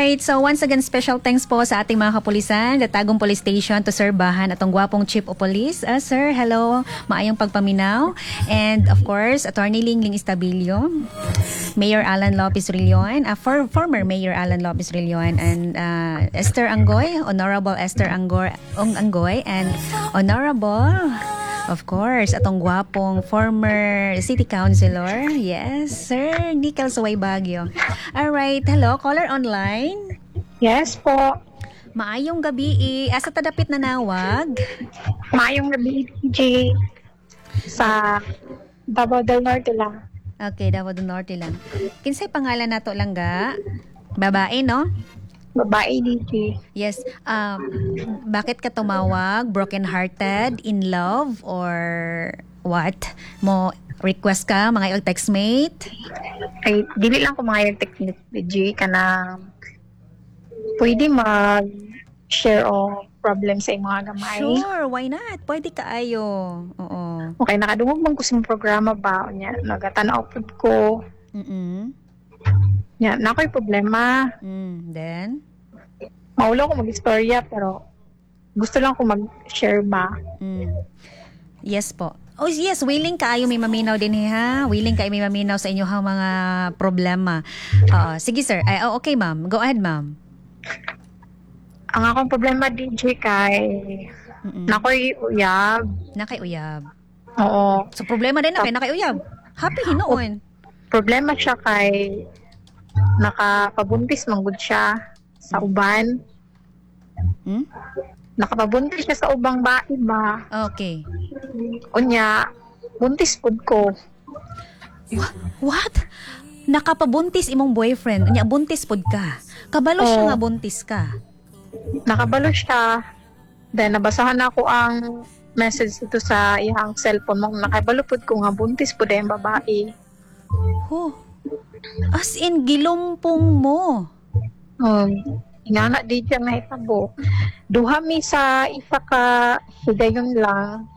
Alright, so once again, special thanks po sa ating mga kapulisan, Latagong Police Station to serbahan atong gwapong Chief of Police. Sir, hello, maayong pagpaminaw. And of course, Attorney Ling Estabilio, Mayor Alan Lopez Rillion, former Mayor Alan Lopez Rillion, and Esther Anggoy, Honorable Esther Anggoy, and Honorable, of course, atong gwapong former City Councilor. Yes, Sir Nickel Suway Baguio. Alright, hello, caller online. Yes po. Maayong gabi. Asa tadapit na nawag? Maayong gabi, DJ. Sa Davao del Norte lang. Okay, Davao del Norte lang. Kinsay pangalan nato lang ga? Babae, no? Babae, DJ. Yes. Bakit ka tumawag? Broken-hearted? In love? Or what? Mo request ka? Mga textmate? Ay, dili lang ko mga technique, DJ, ka na pwede mag-share o problem sa mga gamay. Sure, why not? Pwede ka ayo. Oo. Okay, nakadungog man ko sa programa ba? Nya, nagatanaw po ko. Nya, na ako'y problema. Then? Maulo ko mag-istorya, pero gusto lang ko mag-share ba? Yes po. Oh yes, willing ka ayo may maminaw din ha. Willing ka may maminaw sa inyong mga problema. Sige sir. Okay ma'am. Go ahead ma'am. Ang akong problema, DJ, kay nakoy uyab. Nakay uyab. Oo. So problema din na kay nakay uyab. Happy hinoon. Problema siya kay nakapabuntis manggod siya sa uban. Nakapabuntis siya sa ubang bae ba? Okay. Unya, buntis pud ko. What? Nakapabuntis imong boyfriend. Unya, buntis pud ka. Kabalo siya nga buntis ka. Nakabalo siya. Then, nabasahan ako ang message dito sa iyang cellphone mo. Nakabalo pud ko nga buntis pud yung babae. As in, gilumpong mo. Ingana di siya nga hitabo. Duha mi sa isa ka higayon lang.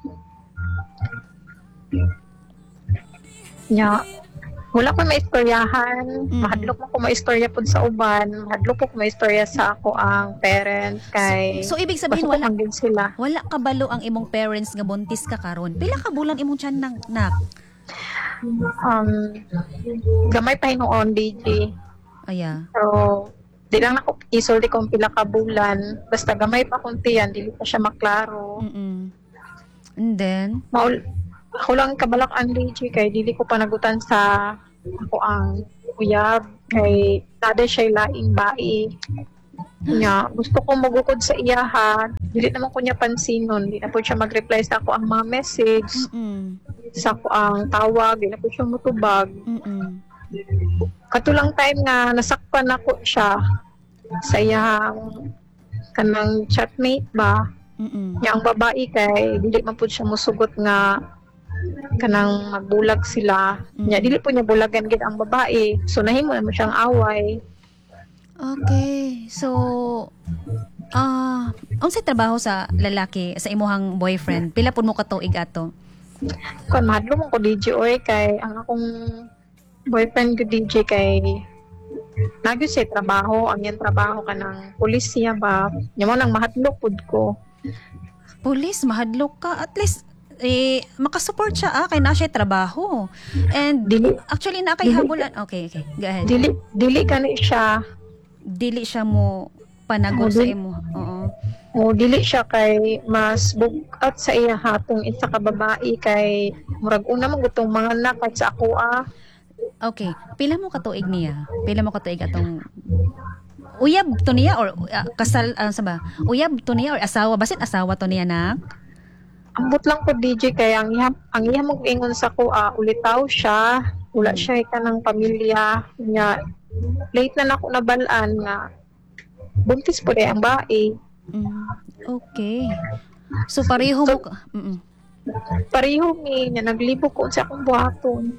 Nya, wala ko maistoryahan. Mahadlok mo ko maistorya po sa uban. Mahadlok ko maistorya sa ako ang parents kay. So ibig sabihin sila. Wala kabalo ang imong parents nga buntis ka karon. Pila ka bulan imong tiyan nang nak? Gamay pa hinuon, DJ. Aya. So, di lang ako isulti kung pila ka bulan. Basta gamay pa kunti yan, dili pa siya maklaro. And then? Ako lang kabalak ang DJ kay dili ko panagutan sa ako ang uyab kay tada siya laing bae. Nya, gusto ko magukod sa iya ha. Dili naman ko niya pansinon. Di na po siya mag-reply sa ako ang mga message. Sa ako ang tawag. Di na po siya mutubag. Katulang time nga nasakpan ako siya sa iyang kanang chatmate ba. Nya ang babae kay dili man po siya musugot nga kanang magbulag sila. Nya dili po niya bulagan gid ang babae. So nahimo na mo siyang away. Okay. So unsay trabaho sa lalaki sa imuhang boyfriend? Pila pud mo ka tuig ato? Kon mahadlo mo ko DJ oy kay ang akong boyfriend ko DJ kay nagyo siya trabaho, ang yan trabaho kanang pulisya ba. Nya mo nang mahadlok pud ko. Pulis, mahadlok ka. At least makasupport siya kay na siya trabaho. And actually na kay habulan. Okay, go ahead. Dili kani siya. Dili siya mo panagot sa imo. Oo. Dili siya kay mas bugat sa iya hatong isa ka babae kay murag una mo gutong mga anak at sa ako Okay. Pila mo ka tuig niya? Pila mo ka tuig atong uyab to niya or kasal uyab to niya or asawa? Basin asawa to niya na? Ambot lang ko DJ kay ang iya mo ingon sa ko ulitaw siya. Wala siya kanang pamilya niya. Late na ako nabalaan nga buntis po ang bae. Okay. So pareho mo pareho mi niya naglibog ko sa akong buhaton.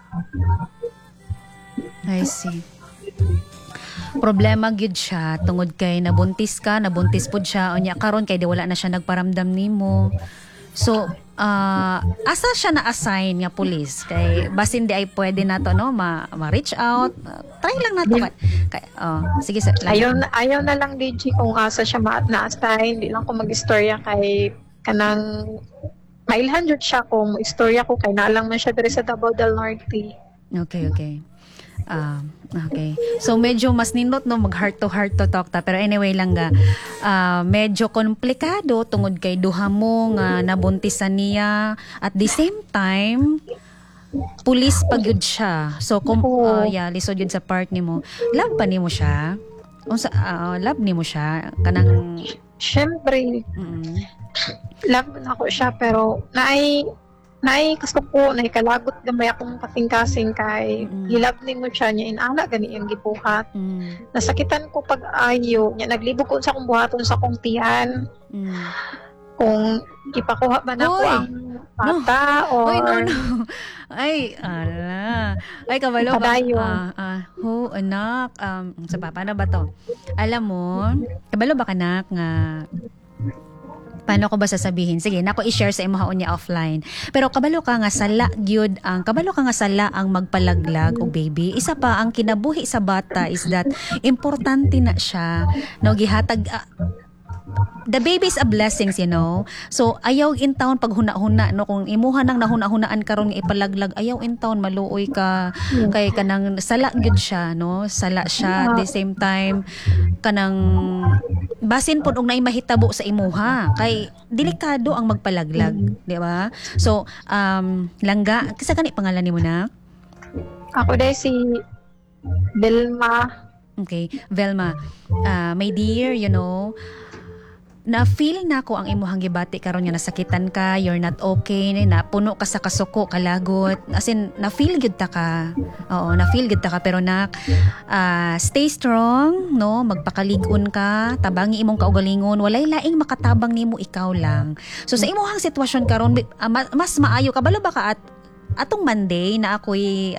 I see. Problema gyud siya tungod kay nabuntis pud siya unya karon kay di wala na siya nagparamdam nimo. So, asa siya na-assign nga police? Kay basin di ay pwede na to, no? Ma-reach out. Try lang na to. Sige, sir. Ayaw na lang DJ kung asa siya na-assign. Di lang ko mag-istorya kay kanang mailhan jud siya kung istorya ko kay naalang man siya diri sa Davao del Norte. Okay. Okay. So medyo mas nindot no mag heart to talk ta, pero anyway lang ga medyo komplikado tungod kay duha mo nga nabuntisan niya at the same time pulis pagyud siya. So lisod yun sa part nimo. Love pa nimo siya? Unsa love nimo siya kanang syempre. Love na ako siya pero gusto ko, kalagot gamay akong kasing-kasing kay hilab ni mo siya niya inala gani ang gibuhat. Nasakitan ko pag ayo niya naglibog ko sa akong buhaton sa akong tiyan. Kung ipakuha ba na ko ang bata or no. Ay, ala. Ay, kabalo ba? Anak. Sa papa na ba to? Alam mo, kabalo ba kanak nga paano ko ba sasabihin? Sige, nako i-share sa imo haon niya offline. Pero kabalo ka nga sala ang magpalaglag o baby. Isa pa ang kinabuhi sa bata is that importante na siya. No, gihatag the baby is a blessings, you know. So ayaw in town pag huna-huna no kung imuha nang nahuna-hunaan karon nga ipalaglag ayaw in town maluoy ka kay kanang sala gyud siya no sala siya at the same time kanang basin pud og naay mahitabo sa imuha kay delikado ang magpalaglag, di ba? So langga kisa kani pangalan nimo na? Ako dai si Velma. Okay, Velma. My dear, you know, na-feel na ko ang imuhang gibati karon nga nasakitan ka, you're not okay, na puno ka sa kasuko, kalagot. As in, na-feel gyud ta ka. Oo, na-feel gyud ta ka pero stay strong, no? Magpakalig-on ka, tabangi imong kaugalingon, walay laing makatabang nimo ikaw lang. So sa imuhang sitwasyon karon mas maayo kabalo ba ka at atong Monday na ako'y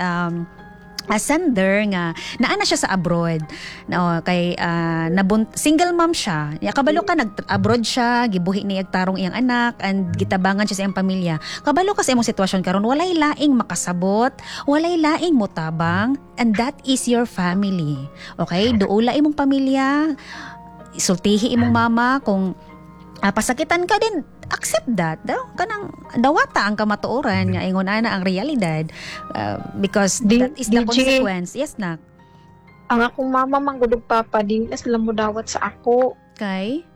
sender nga naana siya sa abroad no kay single mom siya ya kabalo ka nag-abroad siya gibuhi ni tarong iyang anak and gitabangan siya sa iyang pamilya kabalo ka sa imong sitwasyon karon walay laing makasabot walay laing motabang and that is your family okay duula imong pamilya isultihi imong mama kung pasakitan ka din accept that daw kanang dawata ang kamatuoran nga ingon ana ang realidad because that is the consequence. Yes nak. Ang akong mama manggudog papa di na sila mo dawat sa ako kay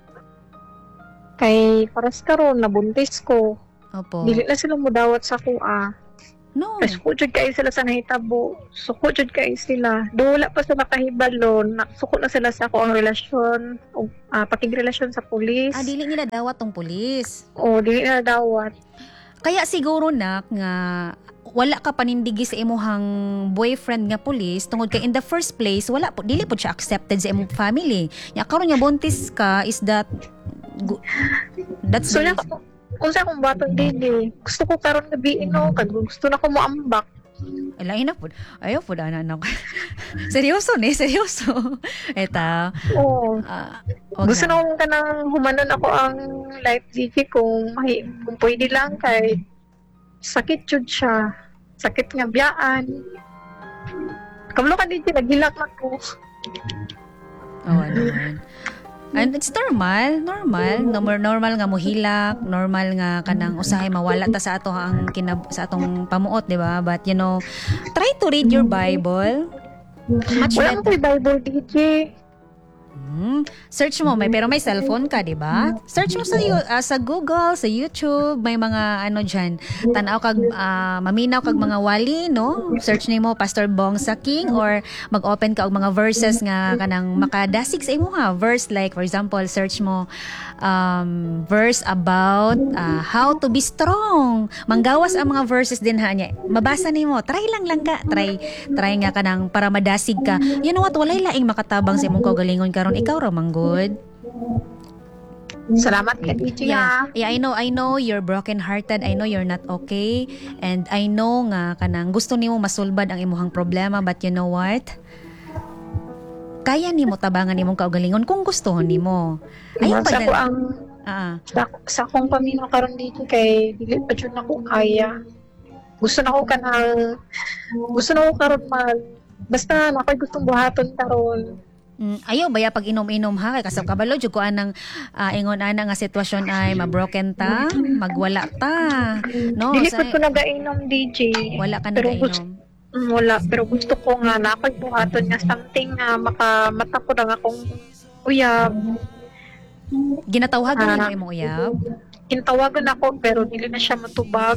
paras karon nabuntis ko. Opo. Dili na sila mo dawat sa ako No. Suko jud kay sila sa nahitabo. Suko jud kay sila. Wala pa sila kahibalo. Suko na sila sa ako ang relasyon o pakigrelasyon sa pulis. Dili nila dawat tong pulis. Dili nila dawat. Kaya siguro nak nga wala ka panindigi sa imuhang boyfriend nga pulis tungod kay in the first place wala po dili po siya accepted sa imong family. Ya karon nga buntis ka is that's so unsa akong baton dili gusto ko karon gabi kag gusto na ko mo ambak lain na pud ayaw pud ana seryoso eta gusto na akong kanang humanon ako ang life DJ kung pwede lang kay sakit jud siya sakit nga biyaan kablo ka DJ naghilak na ko naman. And it's normal nga mohilak, normal nga kanang usahay mawala ta sa ato sa atong pamuot, di ba? But you know, try to read your Bible. Wala ko Bible DJ. Search mo pero may cellphone ka, di ba? Search mo sa Google, sa YouTube, may mga diyan. Tanaw kag maminaw kag mga wali, no? Search nimo Pastor Bong Saking or mag-open ka og mga verses nga kanang makadasig sa imo verse like for example, search mo verse about how to be strong. Manggawas ang mga verses din niya. Mabasa nimo, try lang ka. Try nga kanang para madasig ka. You know what? Walay laing makatabang sa imong kaugalingon karon ikaw ra manggod. Salamat kay DJ. Yeah, I know you're broken-hearted. I know you're not okay. And I know nga kanang gusto nimo masulbad ang imong problema but you know what? Kaya nimo tabangan nimong kaugalingon kung gusto nimo. Ayaw pa Sa akong paminaw karon dito kay dili pa jud ako kaya. Gusto na ko karon basta na ako'y gustong buhaton karon. Ayaw baya pag inom-inom ha kay kasab kabalo jud ko anang ingon ana nga sitwasyon ay mabroken ta, magwala ta. No, Dili ko nagainom DJ. Wala ka Pero nagainom. Wala, pero gusto ko nga na ako'y buhaton nga something nga makamata ko lang akong uyab. Ginatawhagan mo imong uyab? Kintawagan ako pero dili na siya matubag.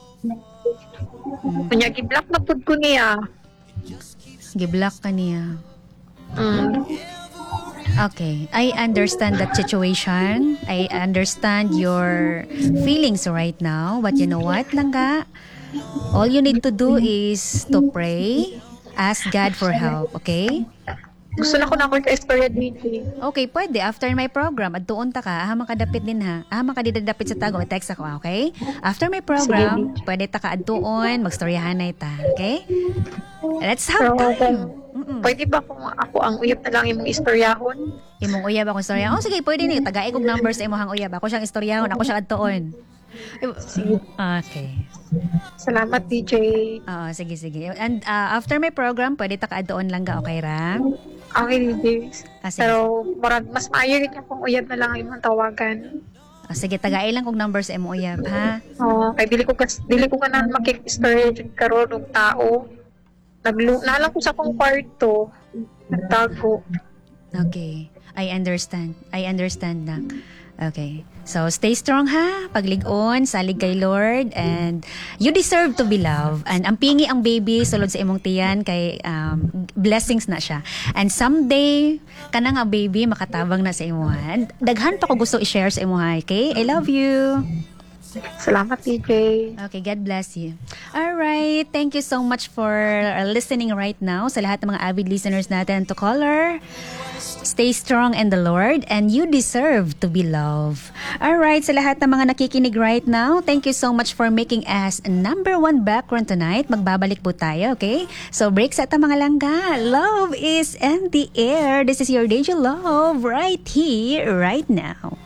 Kunya gi-block na pud ko niya. Giblock ka niya. Mm. Okay, I understand that situation. I understand your feelings right now. But you know what, Langga? All you need to do is to pray, ask God for help, okay? Gusto na ko na ako ka-experience DJ. Okay, pwede. After my program, adtuon ta ka. Makadapit din ha. Makadidapit sa tago. Text ako, okay? After my program, pwede ta ka adtuon. Magstoryahan na ita, okay? Let's have time. Pwede ba kung ako ang uyab na lang imong istoryahon? Imong uyab akong istorya. Sige, pwede ni. Tagaay kog numbers sa imong uyab. Ako siyang istoryahon. Ako siyang adtuon. Okay. Salamat DJ. Oo, sige. And after my program, pwede ta ka adtuon lang ga, okay ra? Okay DJ. Sige. Pero mas maayo rin kung uyab na lang ang imong tawagan. Sige, tagaay lang kog numbers sa imong uyab, ha? Oo, kay dili ko ka na makik-story karon og tao. Nalang ko sa akong kwarto. Nagtago. Okay. I understand na. Okay. So, stay strong ha. Paglig-on, salig kay Lord. And you deserve to be loved. And ang pingi ang baby, sulod sa imong tiyan, kay blessings na siya. And someday, kana nga baby, makatabang na sa imuhan. Daghan pa ko gusto i-share sa imuhan. Okay? I love you. Salamat DJ. Okay, God bless you. Alright, thank you so much for listening right now. Sa lahat ng mga avid listeners natin to caller, stay strong in the Lord and you deserve to be loved. Alright, sa lahat ng mga nakikinig right now, thank you so much for making us number one background tonight. Magbabalik po tayo, okay? So, break sa ta mga langga. Love is in the air. This is your DJ Love right here, right now.